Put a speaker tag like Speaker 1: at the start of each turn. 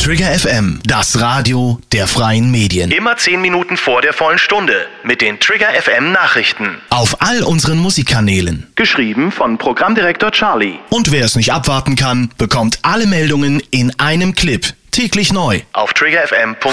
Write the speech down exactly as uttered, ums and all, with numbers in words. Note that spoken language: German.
Speaker 1: Trigger F M, das Radio der freien Medien.
Speaker 2: Immer zehn Minuten vor der vollen Stunde mit den Trigger F M Nachrichten.
Speaker 1: Auf all unseren Musikkanälen.
Speaker 2: Geschrieben von Programmdirektor Charlie.
Speaker 1: Und wer es nicht abwarten kann, bekommt alle Meldungen in einem Clip. Täglich neu.
Speaker 2: Auf trigger f m punkt de